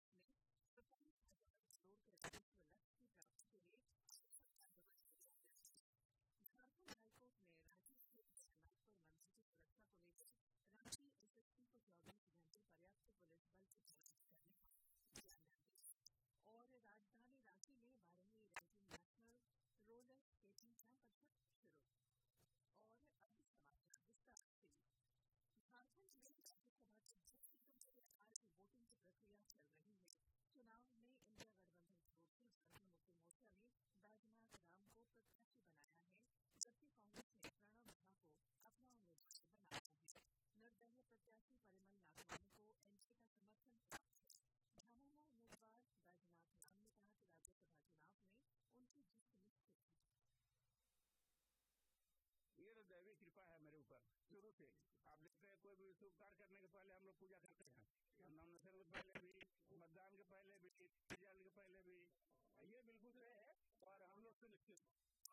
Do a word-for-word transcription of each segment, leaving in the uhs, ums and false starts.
दैवी कृपा है मेरे ऊपर शुरू से। आप देखते हैं कोई भी शुभ कार्य करने के पहले हम लोग पूजा करते हैं, नॉमिनेशन के पहले भी, मतदान के पहले भी, रिजल्ट के पहले भी, ये बिल्कुल सही है और हम लोग सुनिश्चित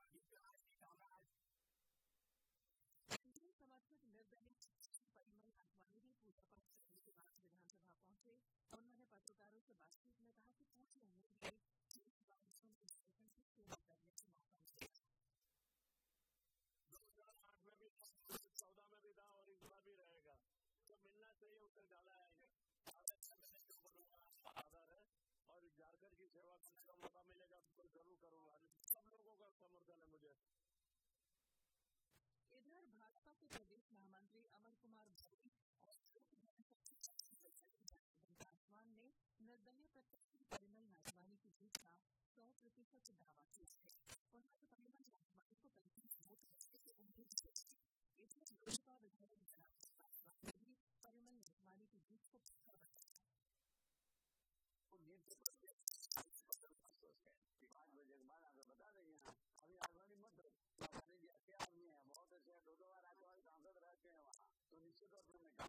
समर्थक निर्दलीय परिमल आत्मानी भी पूजा पाठ करने के बाद विधानसभा पहुंचे। उन्होंने पत्रकारों से बातचीत में कहा कि पूरी उम्मीद है कि इस बार से सेवा करने का मौका मिलेगा। दो हजार आठ में भी, चौदह में भी था और इस बार भी रहेगा, तो मिलना चाहिए उत्तर डाला है आधार है और झारखंड की सेवा करने का मौका मिलेगा तो जरूर करूंगा। सब लोगों का समर्थन है मुझे। इधर भाजपा के प्रदेश महामंत्री अमर कुमार भट्टी और पासवान ने निर्दलीय प्रत्याशी परिमल नाथवानी की जीत का सौ प्रतिशत दावा किया है। उन्होंने परिमल नाथवानी को पैंतीस वोट मिलने की उम्मीद जताई। इधर लोजपा विधायक जनार्दन पासवान ने भी परिमल नाथवानी की जीत को पक्का बताया। पाँच बजे के बाद आगे बता देंगे। अभी आगवानी मत क्या आदमी है, बहुत अच्छे दो दो बार आगे सांसद रहते हैं वहाँ, तो निश्चित तौर पर